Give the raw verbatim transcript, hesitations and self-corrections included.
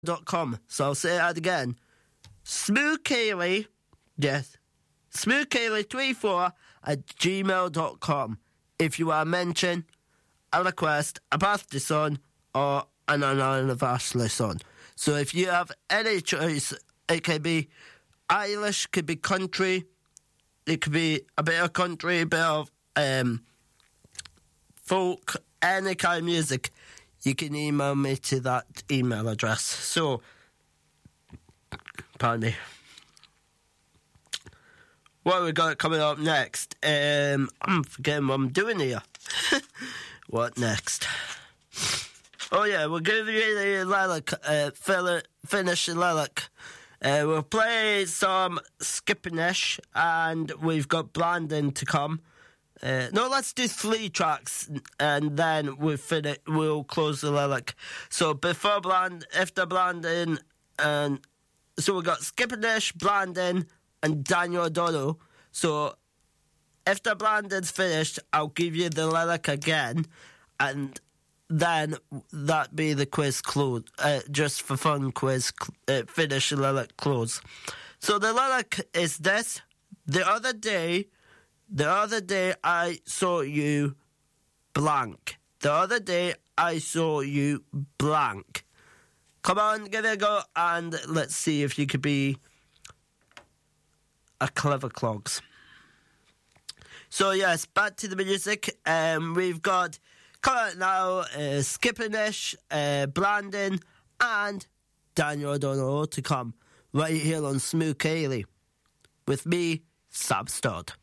dot com. So I'll say that again. Smoothcayley, yes, smoothcayley twenty-four at gmail dot com. If you want to mention a request, a birthday song, or an anniversary song. So if you have any choice, it could be Irish, could be country, it could be a bit of country, a bit of um, folk, any kind of music, you can email me to that email address. So, pardon me. What have we got coming up next? Um, I'm forgetting what I'm doing here. What next? Oh yeah, we'll give you the lyric, uh, fill, finish the lyric. Uh, we'll play some Skippinish, and we've got Brandon to come. Uh, no, let's do three tracks, and then we'll finish. We'll close the lyric. So before Brand, after Brandon, and so we got Skippinish, Brandon, and Daniel O'Donnell. So after Brandon's finished, I'll give you the lyric again, and then that be the quiz close. Uh, just for fun, quiz uh, finish the lyric close. So the lyric is this: the other day. The other day I saw you blank. The other day I saw you blank. Come on, give it a go, and let's see if you could be a clever clogs. So yes, back to the music. Um, we've got, come out now, uh, Skippinish, uh, Brandon, and Daniel O'Donnell to come right here on Smoothcayley with me, Sam Stodd.